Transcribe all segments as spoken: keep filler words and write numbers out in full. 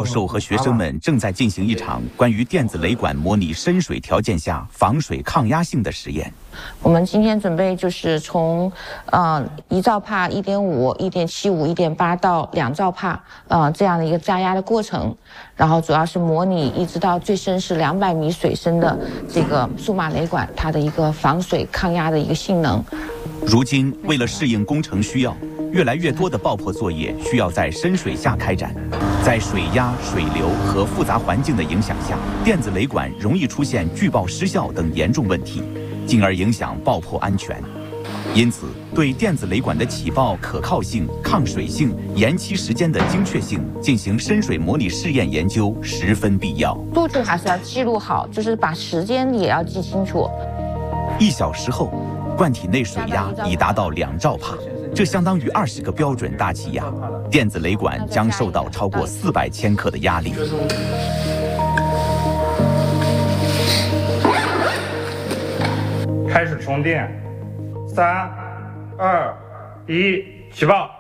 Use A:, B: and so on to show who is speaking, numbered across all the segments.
A: 授和学生们正在进行一场关于电子雷管模拟深水条件下防水抗压性的实验。
B: 我们今天准备就是从呃一兆帕、一点五、一点七五、一点八到两兆帕呃这样的一个加压的过程，然后主要是模拟一直到最深是两百米水深的这个数码雷管它的一个防水抗压的一个性能。
A: 如今，为了适应工程需要，越来越多的爆破作业需要在深水下开展。在水压、水流和复杂环境的影响下，电子雷管容易出现拒爆失效等严重问题，进而影响爆破安全。因此，对电子雷管的起爆可靠性、抗水性、延期时间的精确性进行深水模拟试验研究十分必要。
B: 数据还是要记录好，就是把时间也要记清楚。
A: 一小时后，罐体内水压已达到两兆帕，这相当于二十个标准大气压。电子雷管将受到超过四百千克的压力。
C: 开始充电，三、二、一，起爆！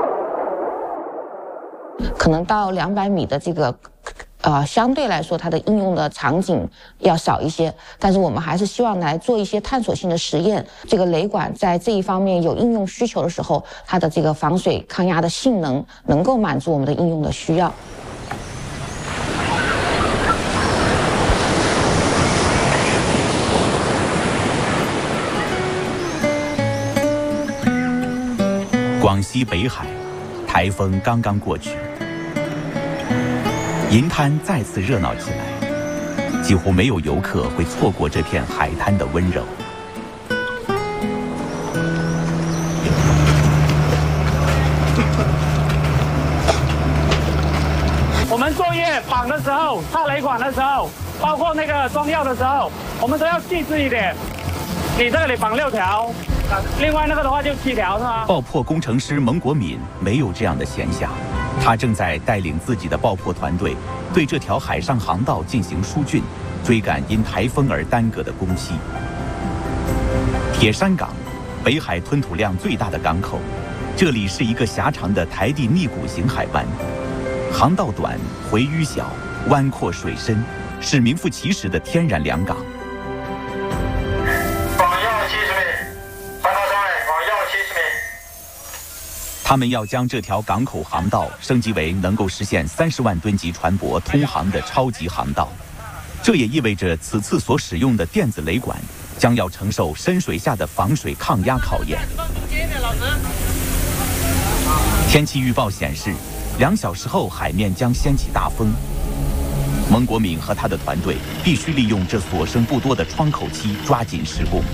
B: 可能到两百米的这个。呃，相对来说，它的应用的场景要少一些，但是我们还是希望来做一些探索性的实验。这个雷管在这一方面有应用需求的时候，它的这个防水抗压的性能能够满足我们的应用的需要。
A: 广西北海，台风刚刚过去。银滩再次热闹起来，几乎没有游客会错过这片海滩的温柔。
D: 我们作业绑的时候、套雷管的时候，包括那个装药的时候，我们都要细致一点。你这里绑六条，另外那个的话就七条，是吗？
A: 爆破工程师蒙国敏没有这样的闲暇。他正在带领自己的爆破团队，对这条海上航道进行疏浚，追赶因台风而耽搁的工期。铁山港，北海吞吐量最大的港口，这里是一个狭长的台地逆谷型海湾，航道短，回淤小，湾阔水深，是名副其实的天然良港。他们要将这条港口航道升级为能够实现三十万吨级船舶通航的超级航道，这也意味着此次所使用的电子雷管将要承受深水下的防水抗压考验。天气预报显示，两小时后海面将掀起大风。蒙国敏和他的团队必须利用这所剩不多的窗口期抓紧施工。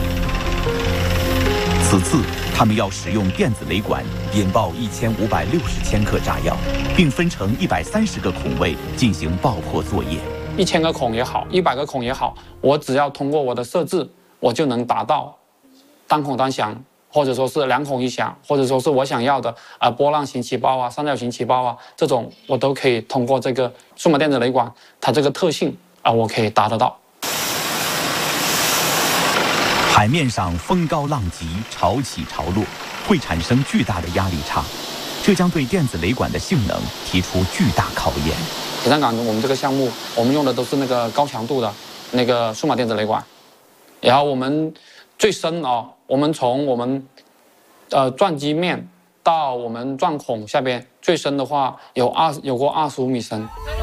A: 此次他们要使用电子雷管引爆一千五百六十千克炸药，并分成一百三十个孔位进行爆破作业。
E: 一千个孔也好，一百个孔也好，我只要通过我的设置，我就能达到单孔单响，或者说是两孔一响，或者说是我想要的啊、呃、波浪形起爆啊、三角形起爆啊，这种我都可以通过这个数码电子雷管它这个特性啊、呃，我可以达得到。
A: 海面上风高浪急，潮起潮落，会产生巨大的压力差，这将对电子雷管的性能提出巨大考验。
E: 铁山港我们这个项目，我们用的都是那个高强度的那个数码电子雷管，然后我们最深哦，我们从我们呃钻机面到我们钻孔下边最深的话有二有过二十五米深。